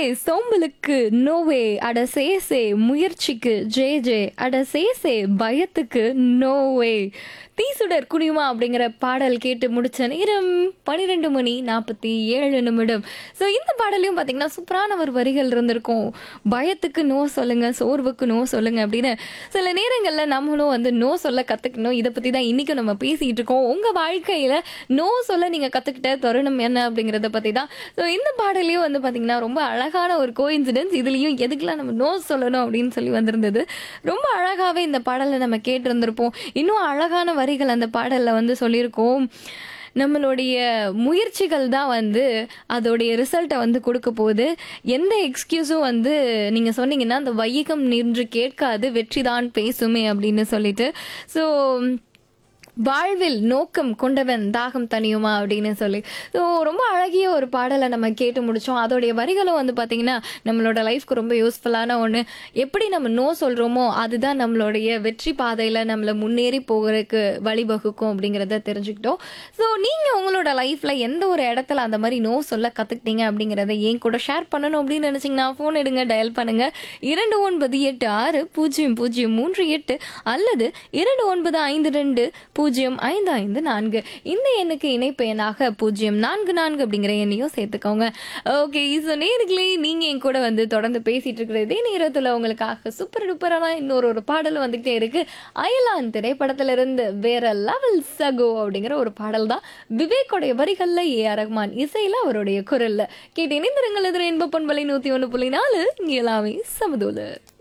சோம்பலுக்கு நோவே அட சேசே முயற்சிக்கு J J அட சேசே பயத்துக்கு நோவே தீசுடர் குனியுமா அப்படிங்கிற பாடல் கேட்டு முடிச்ச நேரம் 12:47. ஸோ இந்த பாடலையும் பார்த்தீங்கன்னா சூப்பரான ஒரு வரிகள் இருந்திருக்கும். பயத்துக்கு நோ சொல்லுங்க, சோர்வுக்கு நோ சொல்லுங்க அப்படின்னு சில நேரங்களில் நம்மளும் வந்து நோ சொல்ல கற்றுக்கணும். இதை பற்றி தான் இன்றைக்கும் நம்ம பேசிகிட்டு இருக்கோம். உங்கள் வாழ்க்கையில் நோ சொல்ல நீங்கள் கற்றுக்கிட்ட தருணம் என்ன அப்படிங்கிறத பற்றி தான். ஸோ இந்த பாடலையும் வந்து பார்த்தீங்கன்னா ரொம்ப அழகான ஒரு கோஇன்சிடென்ஸ். இதுலேயும் எதுக்கெல்லாம் நம்ம நோ சொல்லணும் அப்படின்னு சொல்லி வந்திருந்தது. ரொம்ப அழகாகவே இந்த பாடலை நம்ம கேட்டிருந்திருப்போம். இன்னும் அழகான வரிகள் அந்த பாடலில் வந்து சொல்லியிருக்கோம். நம்மளுடைய முயற்சிகள் தான் வந்து அதோடைய ரிசல்ட்டை வந்து கொடுக்க போகுது. எந்த எக்ஸ்கியூஸும் வந்து நீங்கள் சொன்னீங்கன்னா அந்த வையகம் நின்று கேட்காது வெற்றி தான் பேசுமே அப்படின்னு சொல்லிட்டு. ஸோ வாழ்வில் நோக்கம் கொண்டவன் தாகம் தனியுமா அப்படின்னு சொல்லி ஸோ ரொம்ப அழகிய ஒரு பாடலை நம்ம கேட்டு முடித்தோம். அதோடைய வரிகளும் வந்து பார்த்திங்கன்னா நம்மளோட லைஃப்க்கு ரொம்ப யூஸ்ஃபுல்லான ஒன்று. எப்படி நம்ம நோ சொல்கிறோமோ அதுதான் நம்மளுடைய வெற்றி பாதையில் நம்மளை முன்னேறி போகிறதுக்கு வழிவகுக்கும் அப்படிங்கிறத தெரிஞ்சுக்கிட்டோம். ஸோ நீங்கள் உங்களோட லைஃப்பில் எந்த ஒரு இடத்துல அந்த மாதிரி நோ சொல்ல கற்றுக்கிட்டீங்க அப்படிங்கிறத ஏன் கூட ஷேர் பண்ணணும் அப்படின்னு நினச்சிங்கன்னா ஃபோன் எடுங்க, டயல் பண்ணுங்கள் 29860038 அல்லது 2952055554 இந்த எண்ணுக்கு இணைப்பு எண்ணாக 044 அப்படிங்கிற எண்ணையும் சேர்த்துக்கோங்க. ஓகே, ஸோ நேர்களே நீங்கள் என் கூட வந்து தொடர்ந்து பேசிட்டு இருக்கிற இதே நேரத்தில் உங்களுக்காக சூப்பர் டூப்பரான இன்னொரு பாடல் வந்துகிட்டே இருக்கு. அயலான் திரைப்படத்திலிருந்து வேற லெவல் சகோ அப்படிங்கிற ஒரு பாடல் தான். விவேக்கோடைய வரிகள்ல AR ரஹ்மான் இசையில அவருடைய குரல்ல கேட்டு இணைந்திருங்கள். இன்ப பண்பலை 101.4 இங்கே எல்லாமே சமதூல.